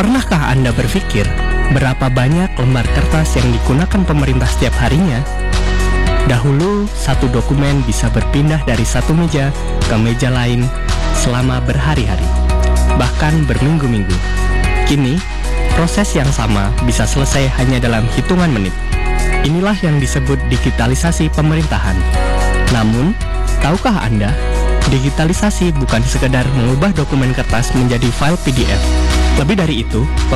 Pernahkah Anda berpikir berapa banyak lembar kertas yang digunakan pemerintah setiap harinya? Dahulu, satu dokumen bisa berpindah dari satu meja ke meja lain selama berhari-hari, bahkan berminggu-minggu. Kini, proses yang sama bisa selesai hanya dalam hitungan menit. Inilah yang disebut digitalisasi pemerintahan. Namun, tahukah Anda, digitalisasi bukan sekedar mengubah dokumen kertas menjadi file PDF. Lebih dari itu,